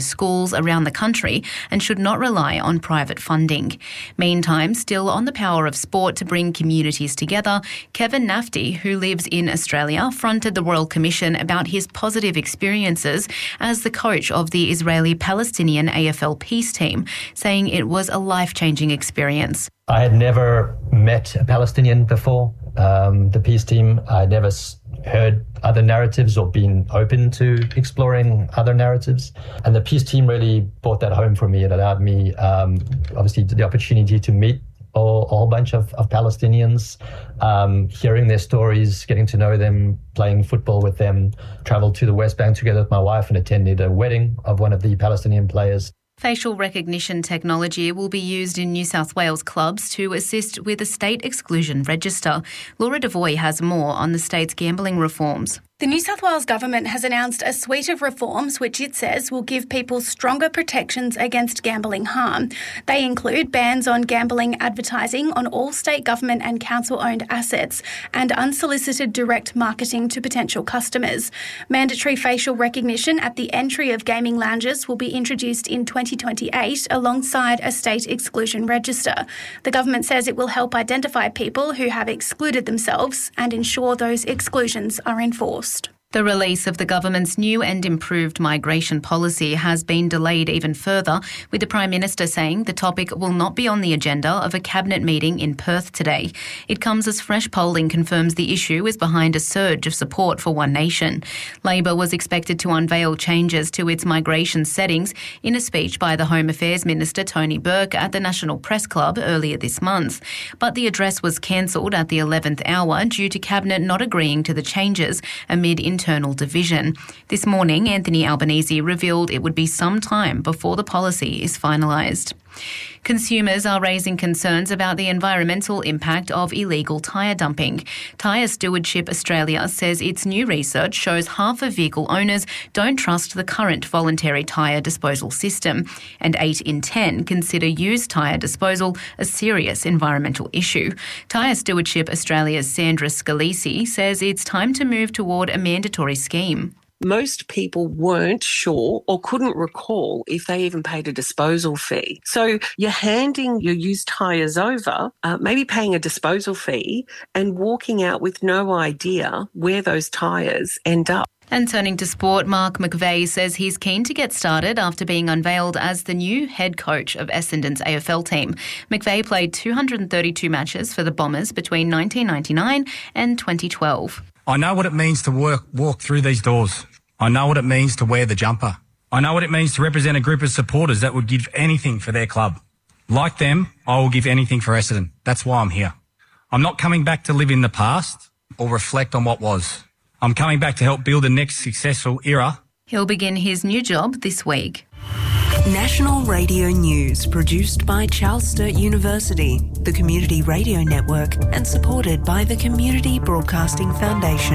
schools around the country and should not rely on private funding. Meantime, still on the power of sport to bring communities together, Kevin Nafty, who lives in Australia, fronted the Royal Commission about his positive experiences as the coach of the Israeli-Palestinian AFL peace team, saying it was a life-changing experience. I had never met a Palestinian before. The peace team, I had never heard other narratives or been open to exploring other narratives. And the peace team really brought that home for me. It allowed me, obviously, the opportunity to meet a whole bunch of Palestinians, hearing their stories, getting to know them, playing football with them, travelled to the West Bank together with my wife and attended a wedding of one of the Palestinian players. Facial recognition technology will be used in New South Wales clubs to assist with a state exclusion register. Laura Devoy has more on the state's gambling reforms. The New South Wales Government has announced a suite of reforms which it says will give people stronger protections against gambling harm. They include bans on gambling advertising on all state government and council-owned assets and unsolicited direct marketing to potential customers. Mandatory facial recognition at the entry of gaming lounges will be introduced in 2028 alongside a state exclusion register. The government says it will help identify people who have excluded themselves and ensure those exclusions are enforced. The release of the government's new and improved migration policy has been delayed even further, with the Prime Minister saying the topic will not be on the agenda of a cabinet meeting in Perth today. It comes as fresh polling confirms the issue is behind a surge of support for One Nation. Labor was expected to unveil changes to its migration settings in a speech by the Home Affairs Minister Tony Burke at the National Press Club earlier this month. But the address was cancelled at the 11th hour due to Cabinet not agreeing to the changes amid internal division. This morning, Anthony Albanese revealed it would be some time before the policy is finalised. Consumers are raising concerns about the environmental impact of illegal tyre dumping. Tyre Stewardship Australia says its new research shows half of vehicle owners don't trust the current voluntary tyre disposal system, and 8 in 10 consider used tyre disposal a serious environmental issue. Tyre Stewardship Australia's Sandra Scalisi says it's time to move toward a mandatory scheme. Most people weren't sure or couldn't recall if they even paid a disposal fee. So you're handing your used tyres over, maybe paying a disposal fee and walking out with no idea where those tyres end up. And turning to sport, Mark McVeigh says he's keen to get started after being unveiled as the new head coach of Essendon's AFL team. McVeigh played 232 matches for the Bombers between 1999 and 2012. I know what it means to walk through these doors. I know what it means to wear the jumper. I know what it means to represent a group of supporters that would give anything for their club. Like them, I will give anything for Essendon. That's why I'm here. I'm not coming back to live in the past or reflect on what was. I'm coming back to help build the next successful era. He'll begin his new job this week. National Radio News, produced by Charles Sturt University, the Community Radio Network, and supported by the Community Broadcasting Foundation.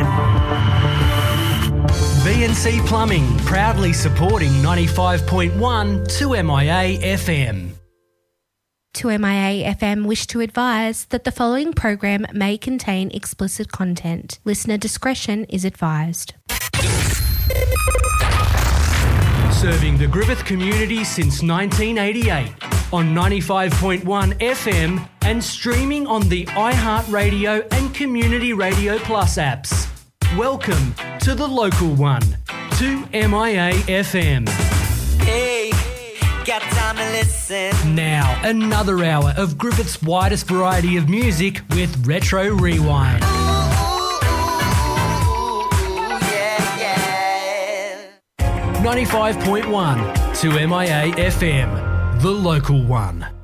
BNC Plumbing, proudly supporting 95.1 2MIA FM. 2MIA FM wish to advise that the following program may contain explicit content. Listener discretion is advised. Serving the Griffith community since 1988 on 95.1 FM and streaming on the iHeartRadio and Community Radio Plus apps. Welcome to the local one, 2MIA FM. Hey, got time to listen. Now, another hour of Griffith's widest variety of music with Retro Rewind. Yeah. 95.1 2MIA FM, the local one.